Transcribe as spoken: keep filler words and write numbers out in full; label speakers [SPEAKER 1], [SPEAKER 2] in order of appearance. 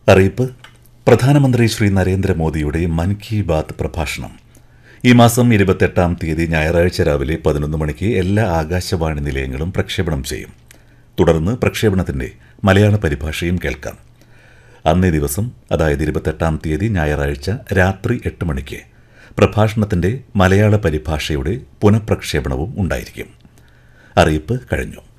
[SPEAKER 1] അറിയിപ്പ്. പ്രധാനമന്ത്രി ശ്രീ നരേന്ദ്രമോദിയുടെ മൻ കി ബാത്ത് പ്രഭാഷണം ഈ മാസം ഇരുപത്തെട്ടാം തീയതി ഞായറാഴ്ച രാവിലെ പതിനൊന്ന് മണിക്ക് എല്ലാ ആകാശവാണി നിലയങ്ങളും പ്രക്ഷേപണം ചെയ്യും. തുടർന്ന് പ്രക്ഷേപണത്തിന്റെ മലയാള പരിഭാഷയും കേൾക്കാം. അന്നേ ദിവസം, അതായത് ഇരുപത്തെട്ടാം തീയതി ഞായറാഴ്ച രാത്രി എട്ട് മണിക്ക് പ്രഭാഷണത്തിന്റെ മലയാള പരിഭാഷയുടെ പുനഃപ്രക്ഷേപണവും ഉണ്ടായിരിക്കും. അറിയിപ്പ് കഴിഞ്ഞു.